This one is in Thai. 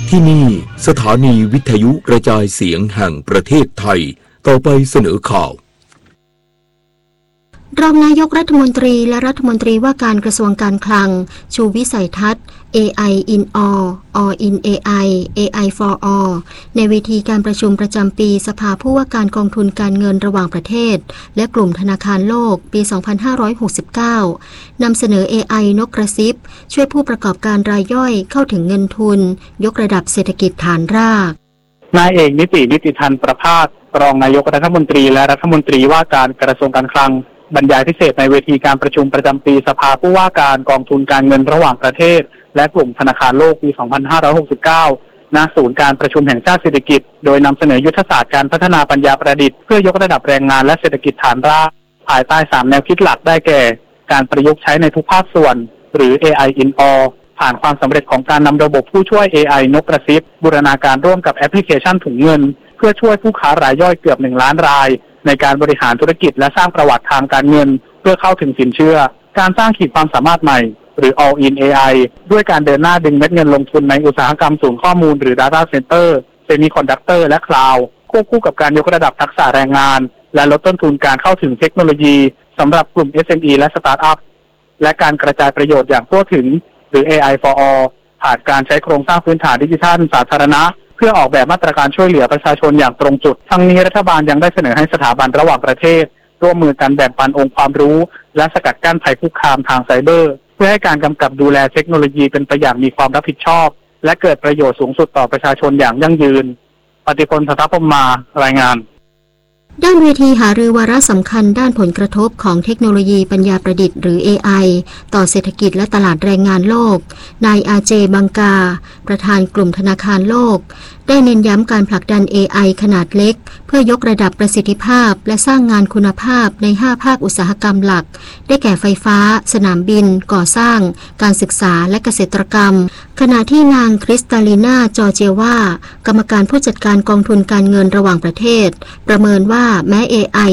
ที่นี่สถานีวิทยุกระจายเสียงแห่งประเทศไทยต่อไปเสนอข่าวรองนายกรัฐมนตรีและรัฐมนตรีว่าการกระทรวงการคลังชูวิสัยทัศน์ AI in All in AI AI for All ในเวทีการประชุมประจำปีสภาผู้ว่าการกองทุนการเงินระหว่างประเทศและกลุ่มธนาคารโลกปี 2569 นำเสนอ AI นกกระซิบช่วยผู้ประกอบการรายย่อยเข้าถึงเงินทุนยกระดับเศรษฐกิจฐานรากนายเอกนิติธันประภาสรองนายกรัฐมนตรีและรัฐมนตรีว่าการกระทรวงการคลังบรรยายพิเศษในเวทีการประชุมประจำปีสภาผู้ว่าการกองทุนการเงินระหว่างประเทศและกลุ่มธนาคารโลกปี 2569 ณ ศูนย์การประชุมแห่งชาติเศรษฐกิจโดยนำเสนอยุทธศาสตร์การพัฒนาปัญญาประดิษฐ์เพื่อยกระดับแรงงานและเศรษฐกิจฐานรากภายใต้ 3 แนวคิดหลักได้แก่การประยุกต์ใช้ในทุกภาคส่วนหรือ AI in All ผ่านความสำเร็จของการนำระบบผู้ช่วย AI นกกระซิบบูรณาการร่วมกับแอปพลิเคชันถุงเงินเพื่อช่วยผู้ค้ารายย่อยเกือบ1 ล้านรายในการบริหารธุรกิจและสร้างประวัติทางการเงินเพื่อเข้าถึงสินเชื่อการสร้างขีดความสามารถใหม่หรือ All in AI ด้วยการเดินหน้าดึงเม็ดเงินลงทุนในอุตสาหกรรมศูนย์ข้อมูลหรือ Data Center Semiconductor และ Cloud ควบคู่กับการยกระดับทักษะแรงงานและลดต้นทุนการเข้าถึงเทคโนโลยีสำหรับกลุ่ม SME และ Startup และการกระจายประโยชน์อย่างทั่วถึงหรือ AI for All ผ่านการใช้โครงสร้างพื้นฐานดิจิทัลสาธารณะเพื่อออกแบบมาตรการช่วยเหลือประชาชนอย่างตรงจุดทั้งนี้รัฐบาลยังได้เสนอให้สถาบันระหว่างประเทศร่วมมือกันแบ่งปันองค์ความรู้และสกัดกั้นภัยคุกคามทางไซเบอร์เพื่อให้การกำกับดูแลเทคโนโลยีเป็นไปอย่างมีความรับผิดชอบและเกิดประโยชน์สูงสุดต่อประชาชนอย่างยั่งยืนปฏิพล สัทธพรหมารายงานด้านเวทีหารือวาระสำคัญด้านผลกระทบของเทคโนโลยีปัญญาประดิษฐ์หรือ AI ต่อเศรษฐกิจและตลาดแรงงานโลกนายอาเจบังกาประธานกลุ่มธนาคารโลกได้เน้นย้ำการผลักดัน AI ขนาดเล็กเพื่อยกระดับประสิทธิภาพและสร้างงานคุณภาพใน 5 ภาคอุตสาหกรรมหลักได้แก่ไฟฟ้าสนามบินก่อสร้างการศึกษาและเกษตรกรรมขณะที่นางคริสตาลีนาจอร์เจวากรรมการผู้จัดการกองทุนการเงินระหว่างประเทศประเมินว่าแม้ AI